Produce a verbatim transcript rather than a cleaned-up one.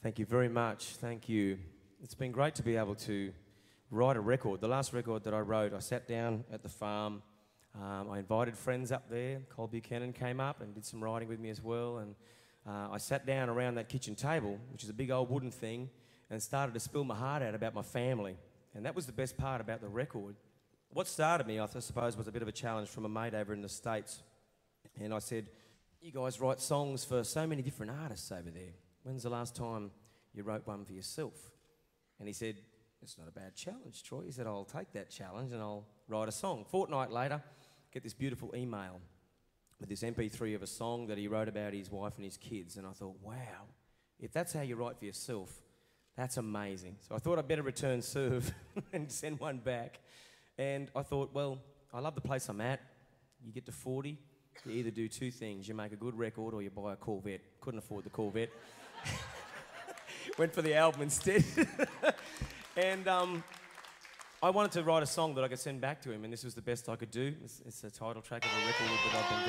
Thank you very much. Thank you. It's been great to be able to write a record. The last record that I wrote, I sat down at the farm. Um, I invited friends up there. Cole Buchanan came up and did some writing with me as well. And uh, I sat down around that kitchen table, which is a big old wooden thing, and started to spill my heart out about my family. And that was the best part about the record. What started me, I suppose, was a bit of a challenge from a mate over in the States. And I said, you guys write songs for so many different artists over there. When's the last time you wrote one for yourself? And he said, it's not a bad challenge, Troy. He said, I'll take that challenge and I'll write a song. Fortnight later, get this beautiful email with this M P three of a song that he wrote about his wife and his kids. And I thought, wow, if that's how you write for yourself, that's amazing. So I thought I'd better return serve and send one back. And I thought, well, I love the place I'm at. You get to forty, you either do two things. You make a good record or you buy a Corvette. Couldn't afford the Corvette. Went for the album instead. And um, I wanted to write a song that I could send back to him, and this was the best I could do. It's, it's the title track of a record that I've been